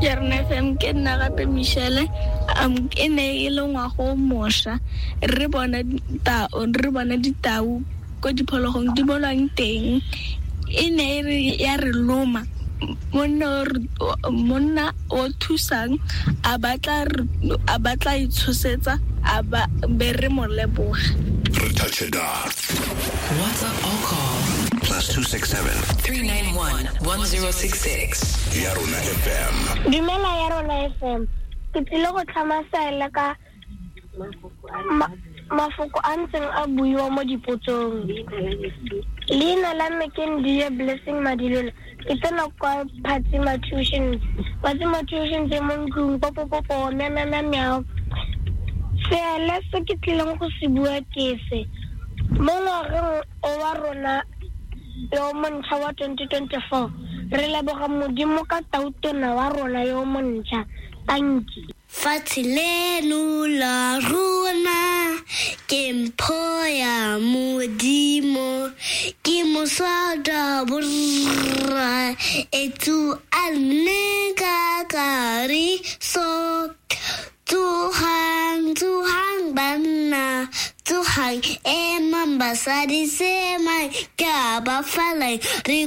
Yarna FM ke nna gape Michelle ke ne ile ngwago mosha re bona ditau go diphologong di bolwang teng ne ya re loma monna o thusang a batla itshosetsa a ba bere moleboga re touch it up. WhatsApp or call +267 391 1066. Yarona FM. Dumela Yarona FM. Ke tlile go tlhamasaela ka mafoko a ntseng a buiwa mo dipotsong. Leina la me ke Ndiye Blessing Madilola. Ke tsena kwa Phatsima Tuition. Phatsima Tuition tse mo ntlong popopopo meow. Seele se ke tlileng go se bua ke se. Mo ngwageng o wa rona yo montšha wa 2024 re leboga modimo ka tautona wa rona yo montšha. Thank you. Fatsheleno la rona ke mpho ya modimo ke mosada borra etu alnega kari so Tuhan banna Tuhan emang basadi semai ka ba falai